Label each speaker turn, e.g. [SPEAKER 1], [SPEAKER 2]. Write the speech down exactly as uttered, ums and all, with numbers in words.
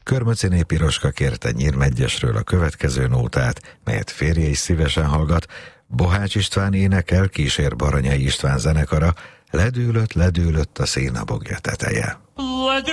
[SPEAKER 1] Körmöciné Piroska kérte Nyírmegyesről a következő nótát, melyet férje is szívesen hallgat. Bohács István énekel, kísér Baranyai István zenekara. Ledőlött, ledőlött a szénabogja teteje.